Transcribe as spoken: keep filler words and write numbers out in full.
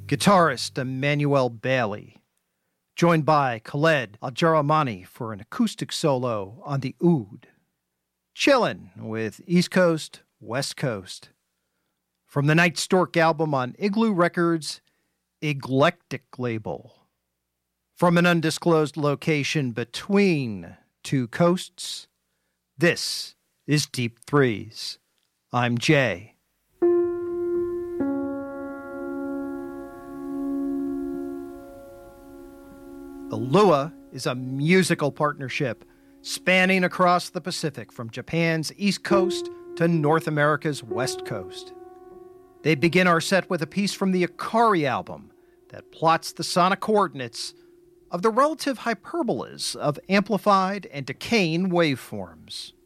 guitarist Emmanuel Bailey, joined by Khaled Al-Jaramani for an acoustic solo on the oud. Chillin' with East Coast, West Coast. From the Night Stork album on Igloo Records' Eclectic label. From an undisclosed location between two coasts, this is Deep Threes. I'm Jay. The Lua is a musical partnership spanning across the Pacific from Japan's East Coast to North America's West Coast. They begin our set with a piece from the Akari album that plots the sonic coordinates of the relative hyperbolas of amplified and decaying waveforms.